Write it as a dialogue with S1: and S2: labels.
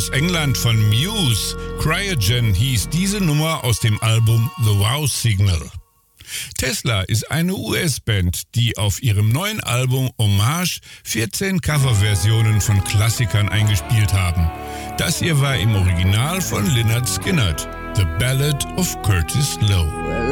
S1: aus England von Muse. Cryogen hieß diese Nummer aus dem Album The Wow Signal. Tesla ist eine US-Band, die auf ihrem neuen Album Hommage 14 Coverversionen von Klassikern eingespielt haben. Das hier war im Original von Lynyrd Skynyrd, The Ballad of Curtis Loew.